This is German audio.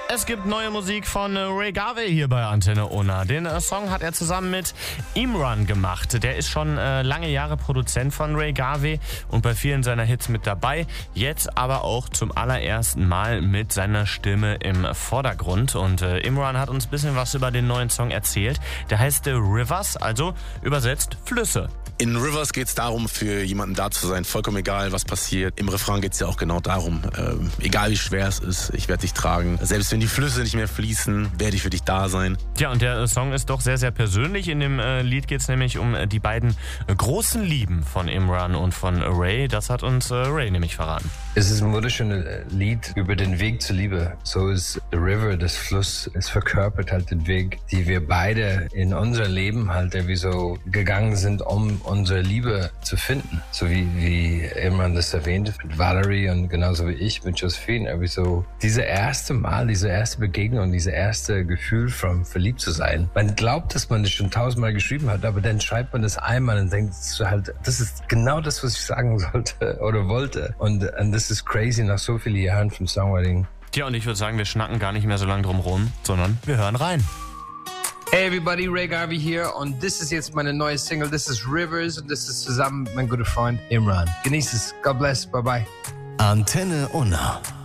Es gibt neue Musik von Ray Garvey hier bei Antenne Unna. Den Song hat er zusammen mit Imran gemacht. Der ist schon lange Jahre Produzent von Ray Garvey und bei vielen seiner Hits mit dabei. Jetzt aber auch zum allerersten Mal mit seiner Stimme im Vordergrund. Und Imran hat uns ein bisschen was über den neuen Song erzählt. Der heißt Rivers, also übersetzt Flüsse. In Rivers geht es darum, für jemanden da zu sein, vollkommen egal, was passiert. Im Refrain geht es ja auch genau darum, egal wie schwer es ist, ich werde dich tragen. Selbst wenn die Flüsse nicht mehr fließen, werde ich für dich da sein. Ja, und der Song ist doch sehr, sehr persönlich. In dem Lied geht es nämlich um die beiden großen Lieben von Imran und von Ray. Das hat uns Ray nämlich verraten. Es ist ein wunderschönes Lied über den Weg zur Liebe. So ist The River, das Fluss, es verkörpert halt den Weg, die wir beide in unser Leben halt irgendwie so gegangen sind, um unsere Liebe zu finden. So wie Imran das erwähnte mit Valerie und genauso wie ich mit Josephine. Irgendwie so diese erste Begegnung, dieses erste Gefühl von verliebt zu sein. Man glaubt, dass man das schon 1000-mal geschrieben hat, aber dann schreibt man das einmal und denkt halt, das ist genau das, was ich sagen sollte oder wollte. Und das ist crazy nach so vielen Jahren vom Songwriting. Tja, und ich würde sagen, wir schnacken gar nicht mehr so lange drum rum, sondern wir hören rein. Hey everybody, Ray Garvey hier und das ist jetzt meine neue Single, das ist Rivers und das ist zusammen mit meinem guten Freund Imran. Genießt es, God bless, bye bye. Antenne Unna.